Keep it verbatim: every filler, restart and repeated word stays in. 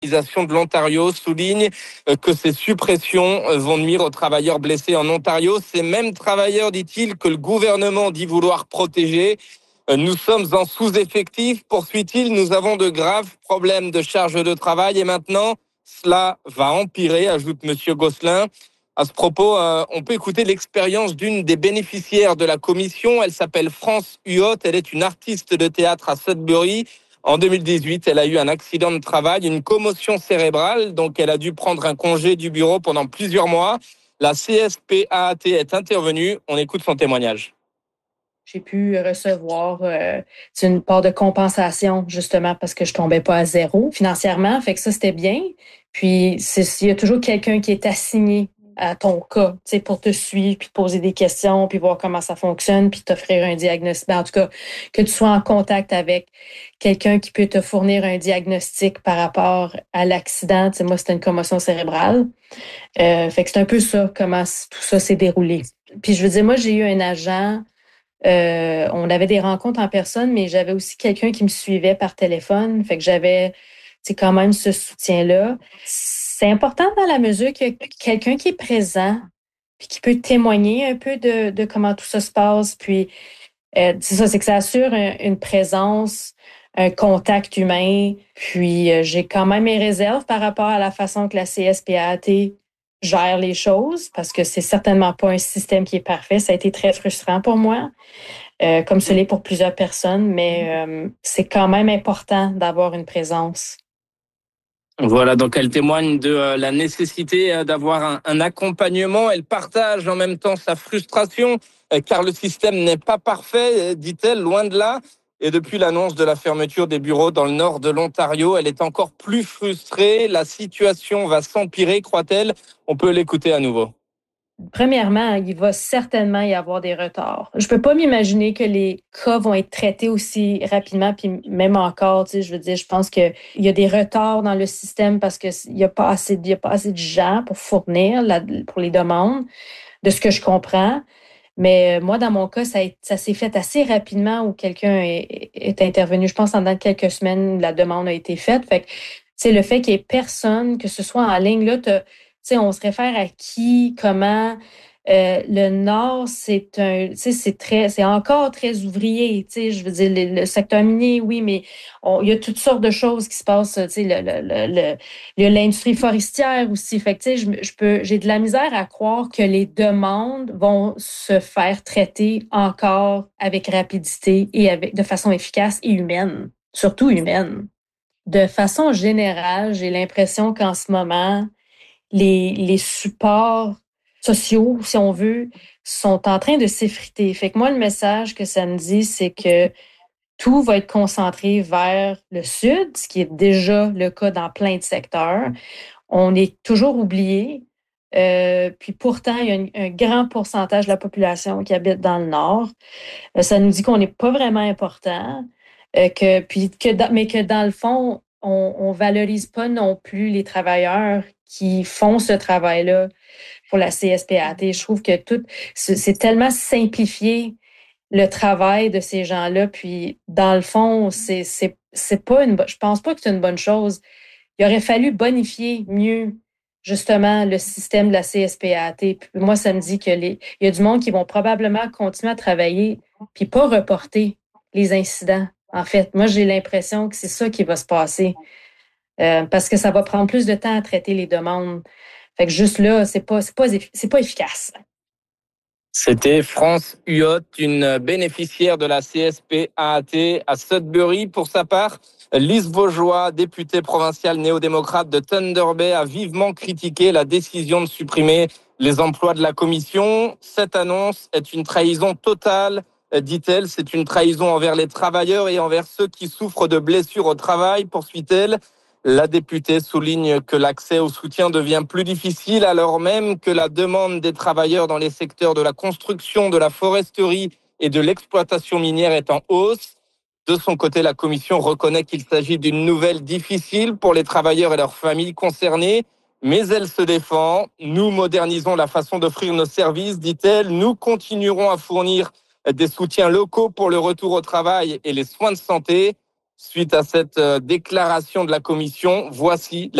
de l'Ontario souligne que ces suppressions vont nuire aux travailleurs blessés en Ontario. Ces mêmes travailleurs, dit-il, que le gouvernement dit vouloir protéger. Nous sommes en sous-effectif, poursuit-il. Nous avons de graves problèmes de charge de travail et maintenant, cela va empirer, ajoute M. Gosselin. À ce propos, euh, on peut écouter l'expérience d'une des bénéficiaires de la commission. Elle s'appelle France Huot. Elle est une artiste de théâtre à Sudbury. En deux mille dix-huit, elle a eu un accident de travail, une commotion cérébrale, donc elle a dû prendre un congé du bureau pendant plusieurs mois. La C S P A A T est intervenue. On écoute son témoignage. J'ai pu recevoir euh, une part de compensation, justement, parce que je tombais pas à zéro financièrement. Fait que ça, c'était bien. Puis, il y a toujours quelqu'un qui est assigné à ton cas, tu sais, pour te suivre, puis te poser des questions, puis voir comment ça fonctionne, puis t'offrir un diagnostic. Ben, en tout cas, que tu sois en contact avec quelqu'un qui peut te fournir un diagnostic par rapport à l'accident. Tu sais, moi, c'était une commotion cérébrale. Euh, fait que c'est un peu ça, comment tout ça s'est déroulé. Puis, je veux dire, moi, j'ai eu un agent. Euh, on avait des rencontres en personne, mais j'avais aussi quelqu'un qui me suivait par téléphone. Fait que j'avais, c'est quand même ce soutien-là. C'est important dans la mesure qu'il y a quelqu'un qui est présent puis qui peut témoigner un peu de, de comment tout ça se passe. Puis, euh, c'est ça, c'est que ça assure un, une présence, un contact humain. Puis, euh, j'ai quand même mes réserves par rapport à la façon que la C S P A A T gère les choses, parce que c'est certainement pas un système qui est parfait. Ça a été très frustrant pour moi, euh, comme ce l'est pour plusieurs personnes, mais euh, c'est quand même important d'avoir une présence. Voilà, donc elle témoigne de euh, la nécessité euh, d'avoir un, un accompagnement. Elle partage en même temps sa frustration, euh, car le système n'est pas parfait, dit-elle, loin de là. Et depuis l'annonce de la fermeture des bureaux dans le nord de l'Ontario, elle est encore plus frustrée. La situation va s'empirer, croit-elle. On peut l'écouter à nouveau. Premièrement, il va certainement y avoir des retards. Je peux pas m'imaginer que les cas vont être traités aussi rapidement, puis même encore, tu sais, je veux dire, je pense qu'il y a des retards dans le système parce qu'il y a pas assez, il y a pas assez de gens pour fournir la, pour les demandes, de ce que je comprends. Mais moi, dans mon cas, ça, a, ça s'est fait assez rapidement où quelqu'un est, est intervenu. Je pense pendant quelques semaines, la demande a été faite. Fait que, tu sais, le fait qu'il y ait personne, que ce soit en ligne, là, t'as, tu sais, on se réfère à qui, comment. Euh, le Nord, c'est un, tu sais, c'est très, c'est encore très ouvrier. Tu sais, je veux dire, le, le secteur minier, oui, mais on, il y a toutes sortes de choses qui se passent. Tu sais, le, le, le, le, il y a l'industrie forestière aussi. Fait que, tu sais, je, je peux, j'ai de la misère à croire que les demandes vont se faire traiter encore avec rapidité et avec, de façon efficace et humaine, surtout humaine. De façon générale, j'ai l'impression qu'en ce moment, les, les supports sociaux, si on veut, sont en train de s'effriter. Fait que moi, le message que ça me dit, c'est que tout va être concentré vers le sud, ce qui est déjà le cas dans plein de secteurs. On est toujours oublié. Euh, puis pourtant, il y a un, un grand pourcentage de la population qui habite dans le nord. Euh, ça nous dit qu'on n'est pas vraiment important, euh, que, puis que dans, mais que dans le fond, on, on valorise pas non plus les travailleurs qui font ce travail-là pour la C S P A T. Je trouve que tout, c'est, c'est tellement simplifié le travail de ces gens-là. Puis dans le fond, c'est, c'est, c'est pas une, je pense pas que c'est une bonne chose. Il aurait fallu bonifier mieux justement le système de la C S P A T. Puis moi, ça me dit que les, il y a du monde qui vont probablement continuer à travailler puis pas reporter les incidents. En fait, moi, j'ai l'impression que c'est ça qui va se passer euh, parce que ça va prendre plus de temps à traiter les demandes. Fait que juste là, c'est pas, c'est pas, c'est pas efficace. C'était France Huot, une bénéficiaire de la C S P A A T à Sudbury. Pour sa part, Lise Vaugeois, députée provinciale néo-démocrate de Thunder Bay, a vivement critiqué la décision de supprimer les emplois de la commission. Cette annonce est une trahison totale, dit-elle. C'est une trahison envers les travailleurs et envers ceux qui souffrent de blessures au travail, poursuit-elle. La députée souligne que l'accès au soutien devient plus difficile alors même que la demande des travailleurs dans les secteurs de la construction, de la foresterie et de l'exploitation minière est en hausse. De son côté, la commission reconnaît qu'il s'agit d'une nouvelle difficile pour les travailleurs et leurs familles concernées, mais elle se défend. Nous modernisons la façon d'offrir nos services, dit-elle. Nous continuerons à fournir des soutiens locaux pour le retour au travail et les soins de santé. suite à cette déclaration de la Commission. Voici